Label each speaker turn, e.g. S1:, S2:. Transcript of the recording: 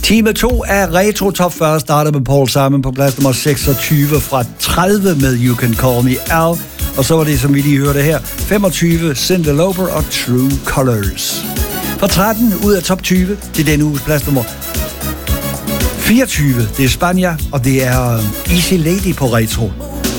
S1: Time 2 af Retro Top 40 starter med Paul Simon på plads nummer 26 fra 30 med You Can Call Me Al. Og så var det, som vi lige hørte her, 25 Cyndi Lauper og True Colors. Fra 13 ud af top 20 til denne uges plads nummer 24. Det er Spania, og det er Easy Lady på Retro.